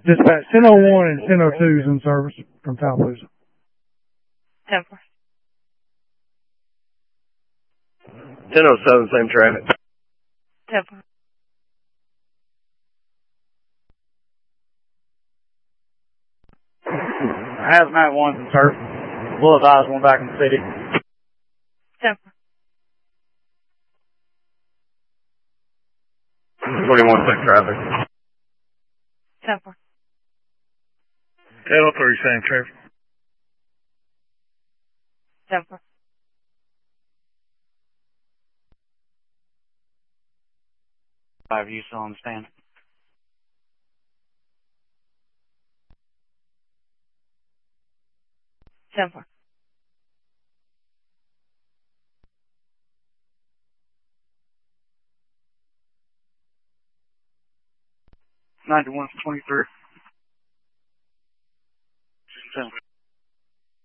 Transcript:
Dispatch 1001 and 1002 is in service from Tallapoosa. 10-4. 1007, same traffic. 10-4. Hazmat 1's in service. We'll advise one back in the city. 10-4. 21, same traffic. 10-4. 1003, same traffic. 10-4. 5, you still on the stand? 10-4. 91-23. 10.